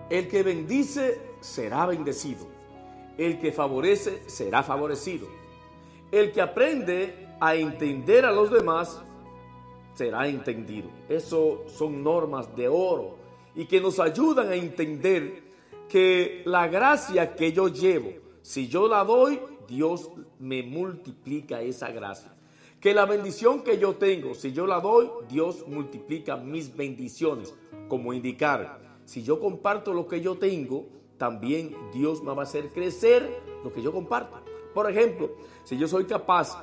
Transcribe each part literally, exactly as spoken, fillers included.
El que bendice será bendecido. El que favorece será favorecido. El que aprende a entender a los demás será entendido. Eso son normas de oro y que nos ayudan a entender que la gracia que yo llevo, si yo la doy, Dios me multiplica esa gracia. Que la bendición que yo tengo, si yo la doy, Dios multiplica mis bendiciones. Como indicar, si yo comparto lo que yo tengo, también Dios me va a hacer crecer lo que yo comparto. Por ejemplo, si yo soy capaz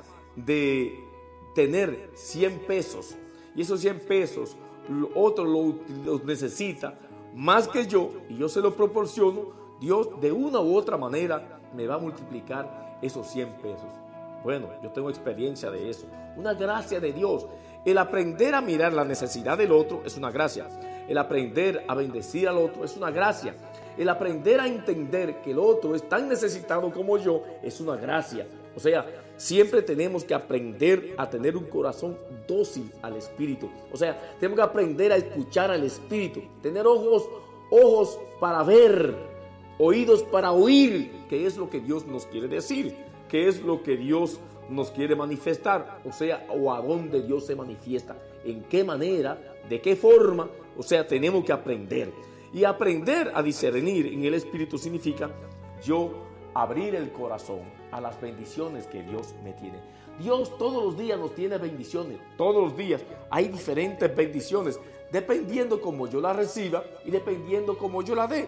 de tener cien pesos y esos cien pesos otro los necesita más que yo y yo se los proporciono, Dios de una u otra manera me va a multiplicar esos cien pesos. Bueno, yo tengo experiencia de eso. Una gracia de Dios. El aprender a mirar la necesidad del otro es una gracia. El aprender a bendecir al otro es una gracia. El aprender a entender que el otro es tan necesitado como yo es una gracia. O sea, siempre tenemos que aprender a tener un corazón dócil al Espíritu. O sea, tenemos que aprender a escuchar al Espíritu. Tener ojos, ojos para ver, oídos para oír, que es lo que Dios nos quiere decir, que es lo que Dios nos quiere manifestar. O sea, o a dónde Dios se manifiesta, en qué manera, de qué forma. O sea, tenemos que aprender. Y aprender a discernir en el Espíritu significa yo abrir el corazón a las bendiciones que Dios me tiene. Dios todos los días nos tiene bendiciones. Todos los días hay diferentes bendiciones, dependiendo cómo yo la reciba y dependiendo cómo yo la dé.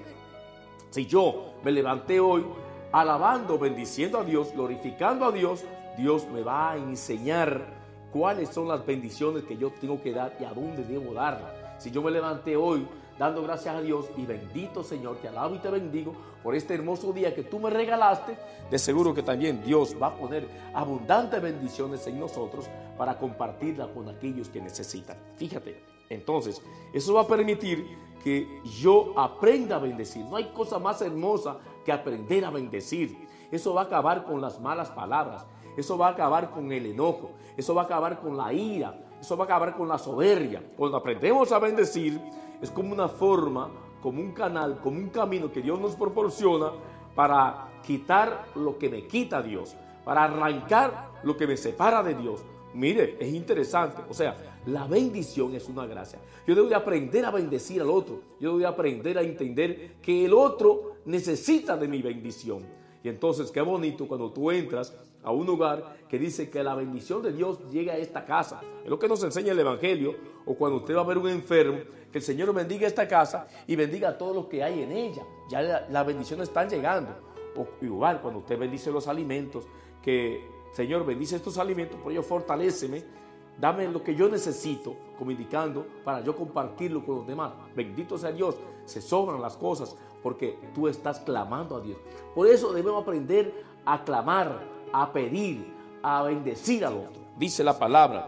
Si yo me levanté hoy alabando, bendiciendo a Dios, glorificando a Dios, Dios me va a enseñar cuáles son las bendiciones que yo tengo que dar y a dónde debo darlas. Si yo me levanté hoy dando gracias a Dios y bendito Señor, te alabo y te bendigo por este hermoso día que tú me regalaste, de seguro que también Dios va a poner abundantes bendiciones en nosotros para compartirla con aquellos que necesitan. Fíjate, entonces, eso va a permitir que yo aprenda a bendecir. No hay cosa más hermosa que aprender a bendecir. Eso va a acabar con las malas palabras. Eso va a acabar con el enojo. Eso va a acabar con la ira. Eso va a acabar con la soberbia. Cuando aprendemos a bendecir, es como una forma, como un canal, como un camino que Dios nos proporciona para quitar lo que me quita Dios, para arrancar lo que me separa de Dios. Mire, es interesante. O sea, la bendición es una gracia. Yo debo de aprender a bendecir al otro. Yo debo de aprender a entender que el otro necesita de mi bendición. Y entonces, qué bonito cuando tú entras a un hogar que dice que la bendición de Dios llega a esta casa. Es lo que nos enseña el Evangelio. O cuando usted va a ver un enfermo, que el Señor bendiga esta casa y bendiga a todos los que hay en ella. Ya las la bendiciones están llegando. O igual cuando usted bendice los alimentos, que Señor bendice estos alimentos, por ello fortaléceme, dame lo que yo necesito, como indicando, para yo compartirlo con los demás. Bendito sea Dios, se sobran las cosas porque tú estás clamando a Dios. Por eso debemos aprender a clamar, a pedir, a bendecir al otro. Dice la palabra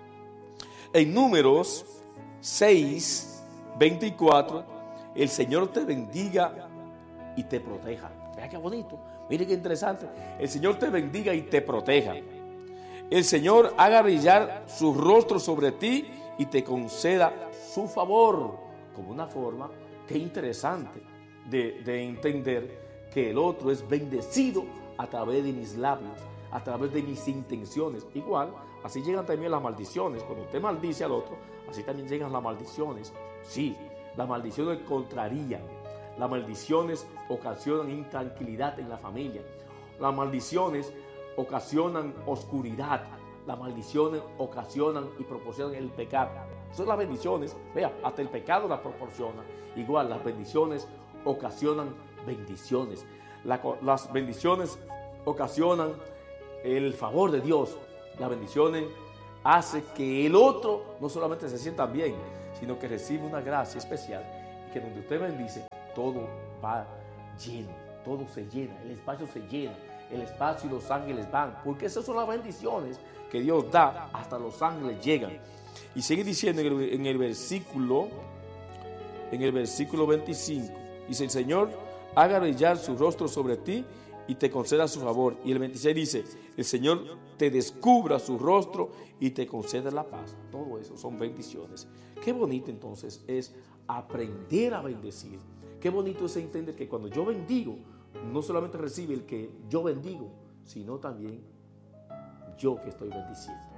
en Números seis, veinticuatro, el Señor te bendiga y te proteja. Vea qué bonito, mire qué interesante. El Señor te bendiga y te proteja. El Señor haga brillar su rostro sobre ti y te conceda su favor. Como una forma, qué interesante, de, de entender que el otro es bendecido a través de mis labios, a través de mis intenciones. Igual, así llegan también las maldiciones. Cuando usted maldice al otro, así también llegan las maldiciones. Sí, las maldiciones contrarían. Las maldiciones ocasionan intranquilidad en la familia. Las maldiciones ocasionan oscuridad. Las maldiciones ocasionan y proporcionan el pecado. Son las bendiciones. Vea, hasta el pecado las proporciona. Igual, las bendiciones ocasionan bendiciones. La, las bendiciones ocasionan el favor de Dios. Las bendiciones hacen que el otro no solamente se sienta bien, sino que recibe una gracia especial. Y que donde usted bendice, todo va lleno, todo se llena, el espacio se llena, el espacio y los ángeles van, porque esas son las bendiciones que Dios da, hasta los ángeles llegan. Y sigue diciendo en el, en el versículo, en el versículo veinticinco, dice: el Señor haga brillar su rostro sobre ti y te conceda su favor. Y el veintiséis dice: el Señor te descubra su rostro y te conceda la paz. Todo eso son bendiciones. Qué bonito entonces es aprender a bendecir. qué bonito es entender que cuando yo bendigo, no solamente recibe el que yo bendigo, sino también yo que estoy bendiciendo.